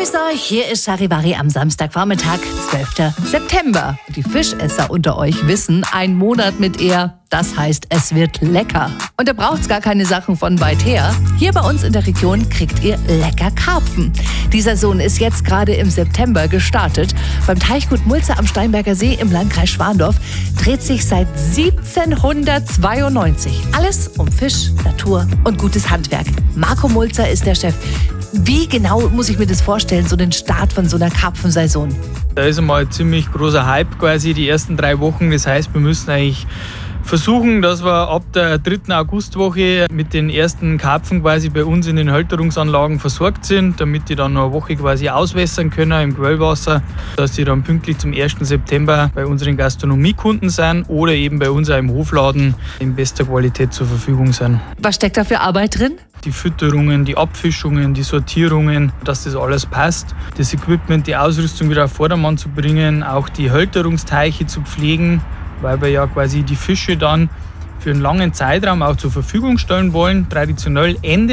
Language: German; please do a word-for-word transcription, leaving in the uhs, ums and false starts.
Grüß euch, hier ist Charivari am Samstagvormittag, zwölfter September. Die Fischesser unter euch wissen, ein Monat mit eher, das heißt, es wird lecker. Und da braucht's gar keine Sachen von weit her. Hier bei uns in der Region kriegt ihr lecker Karpfen. Die Saison ist jetzt gerade im September gestartet. Beim Teichgut Mulze am Steinberger See im Landkreis Schwandorf dreht sich seit siebzehnhundertzweiundneunzig alles um Fisch, Natur und gutes Handwerk. Marco Mulzer ist der Chef. Wie genau muss ich mir das vorstellen, so den Start von so einer Karpfensaison? Da ist einmal ein ziemlich großer Hype quasi die ersten drei Wochen. Das heißt, wir müssen eigentlich versuchen, dass wir ab der dritten Augustwoche mit den ersten Karpfen quasi bei uns in den Halterungsanlagen versorgt sind, damit die dann noch eine Woche quasi auswässern können im Quellwasser, dass die dann pünktlich zum ersten September bei unseren Gastronomiekunden sind oder eben bei uns auch im Hofladen in bester Qualität zur Verfügung sind. Was steckt da für Arbeit drin? Die Fütterungen, die Abfischungen, die Sortierungen, dass das alles passt. Das Equipment, die Ausrüstung wieder auf Vordermann zu bringen, auch die Halterungsteiche zu pflegen, weil wir ja quasi die Fische dann für einen langen Zeitraum auch zur Verfügung stellen wollen. Traditionell Ende